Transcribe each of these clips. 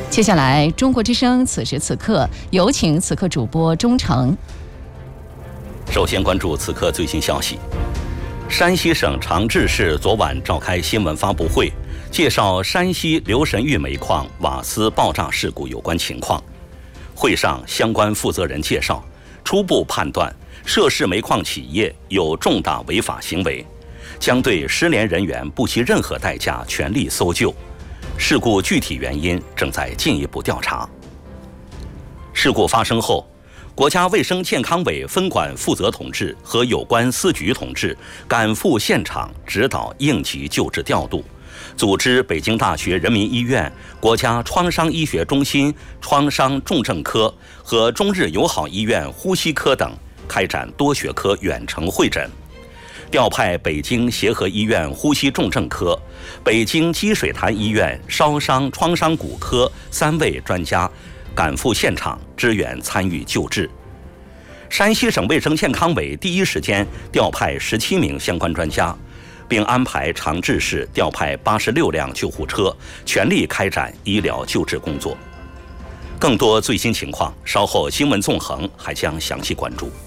接下来，中国之声此时此刻有请此刻主播钟诚。 首先关注此刻最新消息。山西省长治市昨晚召开新闻发布会，介绍山西留神峪煤矿瓦斯爆炸事故有关情况。会上，相关负责人介绍，初步判断涉事煤矿企业有重大违法行为，将对失联人员不惜任何代价全力搜救。事故具体原因正在进一步调查。事故发生后，国家卫生健康委分管负责同志和有关司局同志赶赴现场指导应急救治调度，组织北京大学人民医院、国家创伤医学中心创伤重症科和中日友好医院呼吸科等开展多学科远程会诊，调派北京协和医院呼吸重症科、北京积水潭医院烧伤创伤骨科3位专家赶赴现场支援参与救治。山西省卫生健康委第一时间调派17名相关专家，并安排长治市调派86辆救护车，全力开展医疗救治工作。更多最新情况，稍后新闻纵横还将详细关注。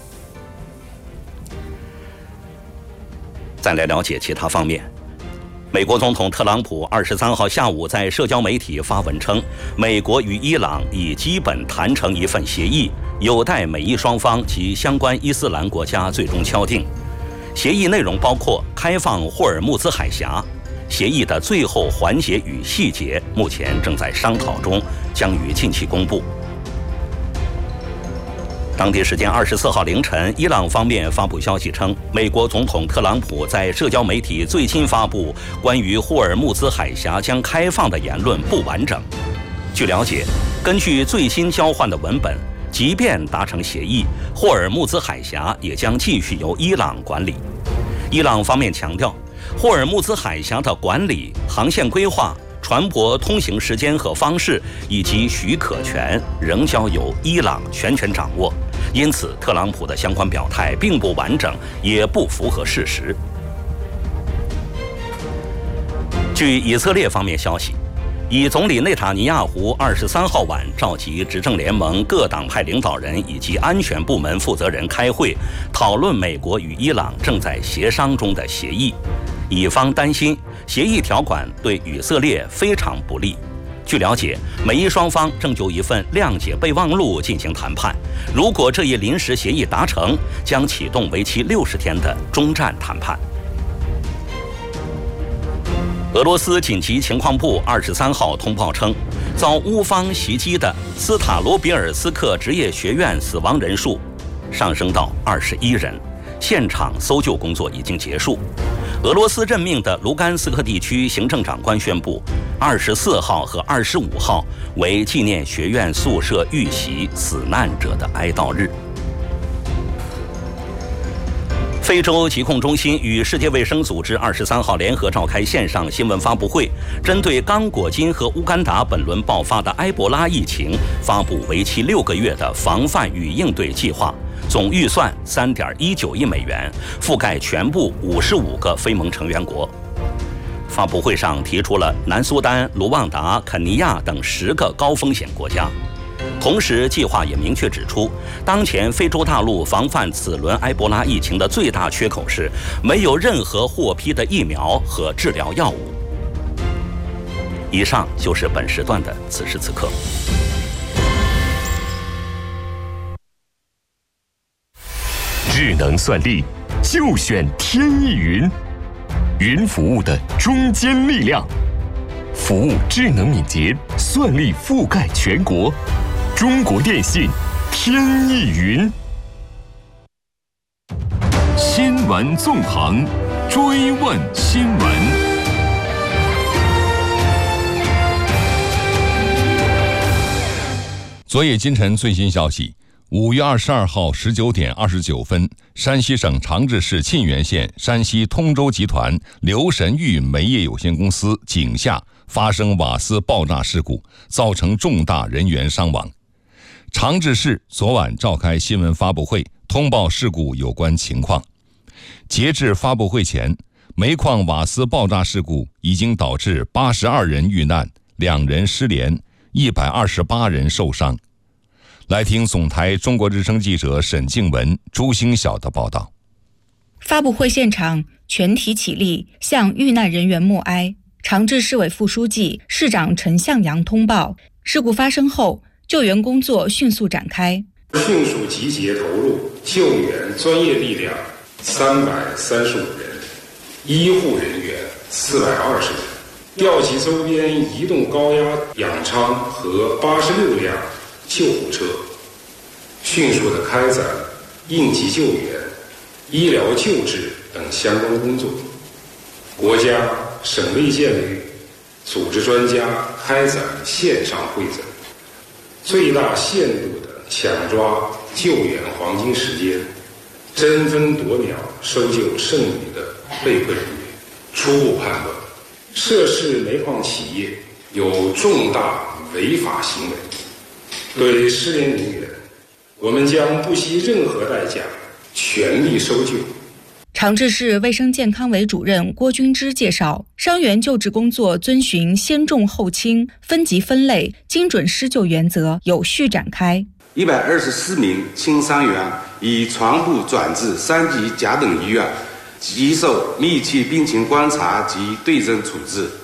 再来了解其他方面。美国总统特朗普23号下午在社交媒体发文称，美国与伊朗已基本谈成一份协议，有待美伊双方及相关伊斯兰国家最终敲定。协议内容包括开放霍尔木兹海峡，协议的最后环节与细节目前正在商讨中，将于近期公布。当地时间24号凌晨，伊朗方面发布消息称，美国总统特朗普在社交媒体最新发布关于霍尔木兹海峡将开放的言论不完整。据了解，根据最新交换的文本，即便达成协议，霍尔木兹海峡也将继续由伊朗管理。伊朗方面强调，霍尔木兹海峡的管理、航线规划、船舶通行时间和方式以及许可权仍交由伊朗全权掌握，因此特朗普的相关表态并不完整，也不符合事实。据以色列方面消息，以总理内塔尼亚胡23号晚召集执政联盟各党派领导人以及安全部门负责人开会，讨论美国与伊朗正在协商中的协议。以方担心协议条款对以色列非常不利。据了解，美伊双方正就一份谅解备忘录进行谈判，如果这一临时协议达成，将启动为期60天的终战谈判。俄罗斯紧急情况部23号通报称，遭乌方袭击的斯塔罗别尔斯克职业学院死亡人数上升到21人，现场搜救工作已经结束。俄罗斯任命的卢甘斯克地区行政长官宣布，24号和25号为纪念学院宿舍遇袭死难者的哀悼日。非洲疾控中心与世界卫生组织23号联合召开线上新闻发布会，针对刚果金和乌干达本轮爆发的埃博拉疫情，发布为期6个月的防范与应对计划，总预算3.19亿美元，覆盖全部55个非盟成员国。发布会上提出了南苏丹、卢旺达、肯尼亚等10个高风险国家。同时，计划也明确指出，当前非洲大陆防范此轮埃博拉疫情的最大缺口是没有任何获批的疫苗和治疗药物。以上就是本时段的此时此刻。 智能算力就选天翼云，云服务的中坚力量，服务智能敏捷，算力覆盖全国。中国电信天翼云。新闻纵横，追问新闻。 昨夜今晨最新消息，5月22号19点29分，山西省长治市沁源县山西通州集团留神峪煤业有限公司井下发生瓦斯爆炸事故，造成重大人员伤亡。长治市昨晚召开新闻发布会，通报事故有关情况。截至发布会前，煤矿瓦斯爆炸事故已经导致82人遇难，2人失联， ，128人受伤。来听总台中国之声记者沈静文、朱星晓的报道。 发布会现场，全体起立向遇难人员默哀。长治市委副书记、市长陈向阳通报，事故发生后，救援工作迅速展开， 迅速集结投入救援专业力量335人，医护人员420人，调集周边移动高压氧舱和86辆救护车，迅速地开展应急救援、医疗救治等相关工作。国家、省卫健委组织专家开展线上会诊，最大限度地抢抓救援黄金时间，争分夺秒搜救剩余的被困人员。初步判断，涉事煤矿企业有重大违法行为。对失联人员，我们将不惜任何代价全力搜救。 长治市卫生健康委主任郭军之介绍，伤员救治工作遵循先重后轻、分级分类、精准施救原则，有序展开。 124名轻伤员已全部转至3级甲等医院，接受密切病情观察及对症处置。